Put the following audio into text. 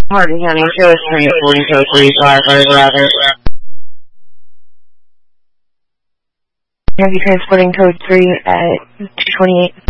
Hardin County, show us transporting code 3511. Have you transporting code 3 at 228?